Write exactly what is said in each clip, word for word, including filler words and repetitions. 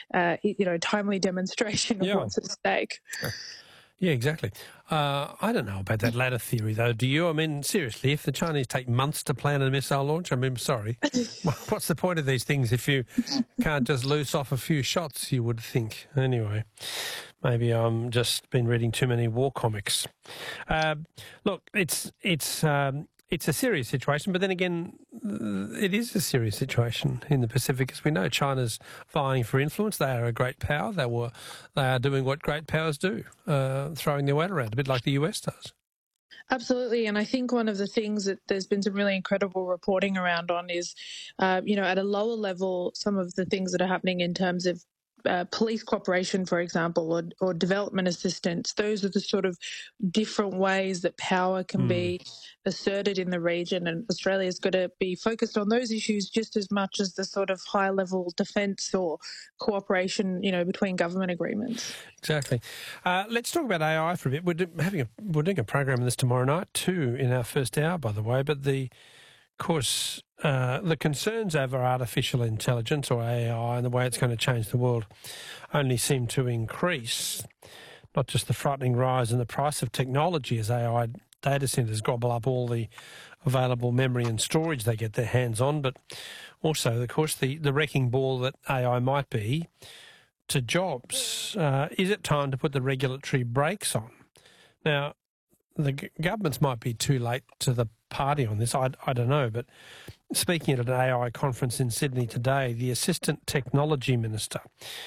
uh, you know, timely demonstration of Yeah. what's at stake. Yeah, exactly. Uh, I don't know about that latter theory, though. Do you? I mean, seriously, if the Chinese take months to plan a missile launch, I mean, sorry, what's the point of these things if you can't just loose off a few shots, you would think. Anyway, maybe I'm just been reading too many war comics. Uh, look, it's it's um, it's a serious situation, but then again, it is a serious situation in the Pacific, as we know. China's vying for influence. They are a great power. They were, they are doing what great powers do, uh, throwing their weight around, a bit like the U S does. Absolutely. And I think one of the things that there's been some really incredible reporting around on is, uh, you know, at a lower level, some of the things that are happening in terms of Uh, police cooperation, for example, or, or development assistance. Those are the sort of different ways that power can mm. be asserted in the region, and Australia's got to be focused on those issues just as much as the sort of high-level defence or cooperation, you know, between government agreements. Exactly. Uh, let's talk about A I for a bit. We're, do, having a, we're doing a program on this tomorrow night too, in our first hour, by the way, but the Of course, uh, the concerns over artificial intelligence or A I and the way it's going to change the world only seem to increase. Not just the frightening rise in the price of technology as A I data centres gobble up all the available memory and storage they get their hands on, but also, of course, the, the wrecking ball that A I might be to jobs. Uh, is it time to put the regulatory brakes on? Now, the g- governments might be too late to the party on this, I, I don't know, but speaking at an A I conference in Sydney today, the Assistant Technology Minister,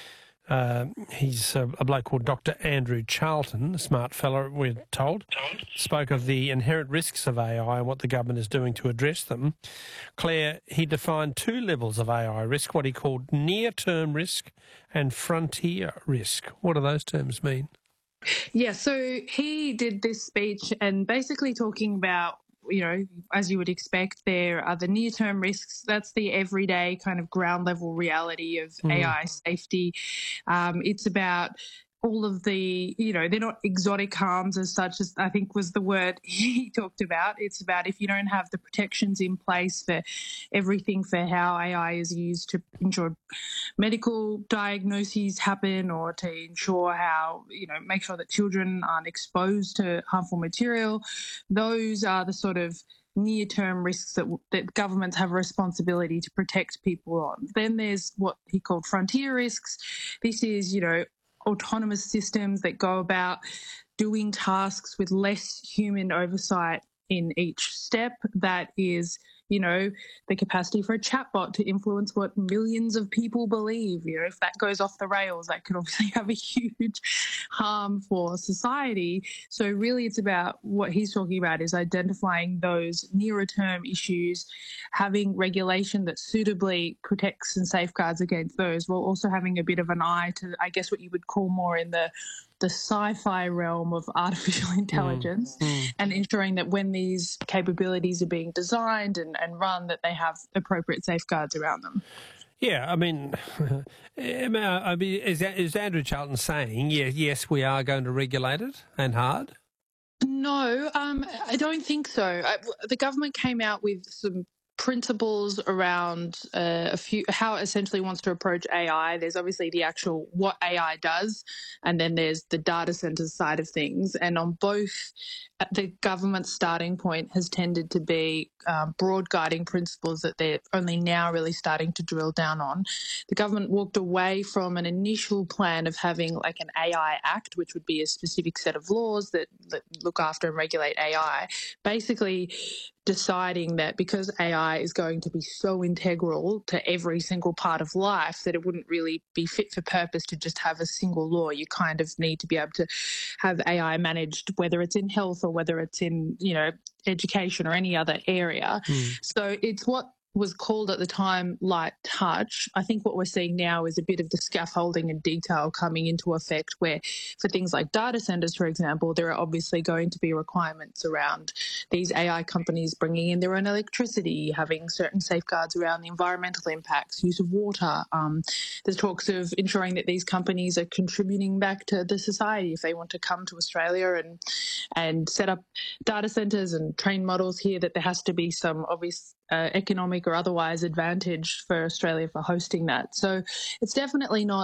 uh, he's a, a bloke called Doctor Andrew Charlton, a smart fellow, we're told, spoke of the inherent risks of A I and what the government is doing to address them. Claire, he defined two levels of A I risk, what he called near-term risk and frontier risk. What do those terms mean? Yeah, so he did this speech and basically talking about, you know, as you would expect, there are the near-term risks. That's the everyday kind of ground-level reality of mm. A I safety. Um, it's about all of the, you know, they're not exotic harms as such, as I think was the word he talked about. It's about if you don't have the protections in place for everything for how A I is used to ensure medical diagnoses happen or to ensure how, you know, make sure that children aren't exposed to harmful material. Those are the sort of near-term risks that, that governments have a responsibility to protect people on. Then there's what he called frontier risks. This is, you know, autonomous systems that go about doing tasks with less human oversight in each step. That is, you know, the capacity for a chatbot to influence what millions of people believe. You know, if that goes off the rails, that could obviously have a huge harm for society. So really it's about what he's talking about is identifying those nearer term issues, having regulation that suitably protects and safeguards against those, while also having a bit of an eye to, I guess, what you would call more in the the sci-fi realm of artificial intelligence mm, mm. and ensuring that when these capabilities are being designed and, and run, that they have appropriate safeguards around them. Yeah, I mean, I mean is, is Andrew Charlton saying, yeah, yes, we are going to regulate it and hard? No, um, I don't think so. I, the government came out with some principles around uh, a few how it essentially wants to approach A I. There's obviously the actual what A I does, and then there's the data centers side of things. And on both, the government's starting point has tended to be um, broad guiding principles that they're only now really starting to drill down on. The government walked away from an initial plan of having like an A I Act, which would be a specific set of laws that, that look after and regulate A I, basically deciding that because A I is going to be so integral to every single part of life that it wouldn't really be fit for purpose to just have a single law. You kind of need to be able to have A I managed, whether it's in health or whether it's in, you know, education or any other area. Mm. So it's what was called at the time light touch. I think what we're seeing now is a bit of the scaffolding and detail coming into effect where for things like data centers, for example, there are obviously going to be requirements around these A I companies bringing in their own electricity, having certain safeguards around the environmental impacts, use of water. Um, there's talks of ensuring that these companies are contributing back to the society if they want to come to Australia and and set up data centers and train models here, that there has to be some obvious uh, economic or otherwise advantage for Australia for hosting that. So it's definitely not